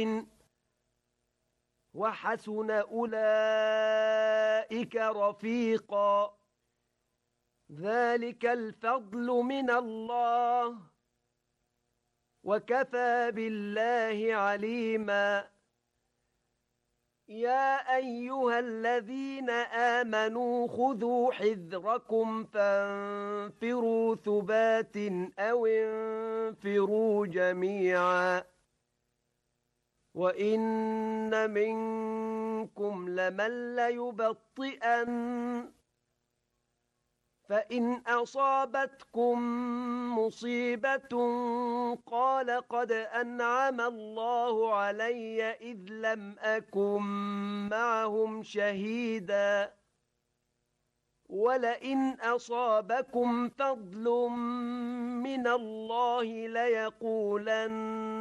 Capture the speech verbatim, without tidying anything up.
وحسن أولئك رفيقا ذلك الفضل من الله وكفى بالله عليما يا أيها الذين آمنوا خذوا حذركم فانفروا ثبات أو انفروا جميعا وَإِنَّ مِنكُمْ لَمَن لَّيُبَطِّئَنَّ فَإِنْ أَصَابَتْكُم مُّصِيبَةٌ قَالَ قَدْ أَنْعَمَ اللَّهُ عَلَيَّ إِذْ لَمْ أَكُن مَّعَهُمْ شَهِيدًا وَلَئِنْ أَصَابَكُمْ فَضْلٌ مِّنَ اللَّهِ لَيَقُولَنَّ